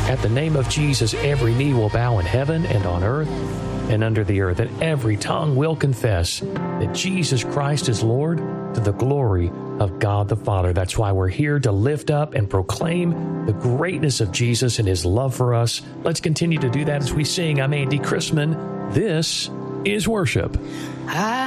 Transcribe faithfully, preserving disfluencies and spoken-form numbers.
At the name of Jesus, every knee will bow in heaven and on earth and under the earth, and every tongue will confess that Jesus Christ is Lord, to the glory of God the Father. That's why we're here to lift up and proclaim the greatness of Jesus and his love for us. Let's continue to do that as we sing. I'm Andy Chrisman. This is worship. I